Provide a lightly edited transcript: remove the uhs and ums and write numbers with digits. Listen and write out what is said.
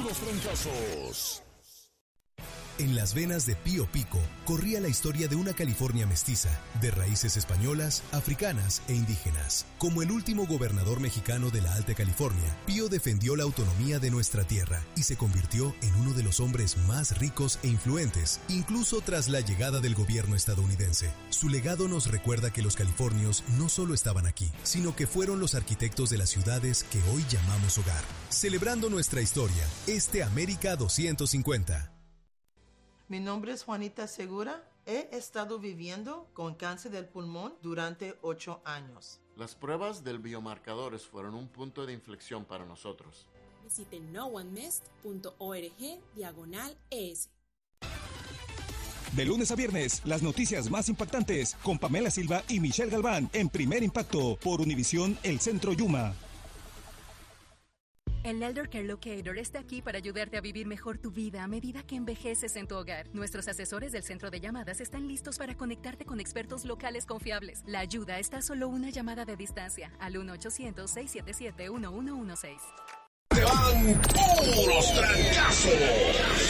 Puros trancazos. En las venas de Pío Pico corría la historia de una California mestiza, de raíces españolas, africanas e indígenas. Como el último gobernador mexicano de la Alta California, Pío defendió la autonomía de nuestra tierra y se convirtió en uno de los hombres más ricos e influentes, incluso tras la llegada del gobierno estadounidense. Su legado nos recuerda que los californios no solo estaban aquí, sino que fueron los arquitectos de las ciudades que hoy llamamos hogar. Celebrando nuestra historia, América 250. Mi nombre es Juanita Segura. He estado viviendo con cáncer del pulmón durante 8 años. Las pruebas del biomarcadores fueron un punto de inflexión para nosotros. Visite noonemest.org/ES. De lunes a viernes, las noticias más impactantes con Pamela Silva y Michelle Galván en Primer Impacto por Univisión El Centro Yuma. El Elder Care Locator está aquí para ayudarte a vivir mejor tu vida a medida que envejeces en tu hogar. Nuestros asesores del centro de llamadas están listos para conectarte con expertos locales confiables. La ayuda está a solo una llamada de distancia al 1-800-677-1116. ¡Te van puros trancazos!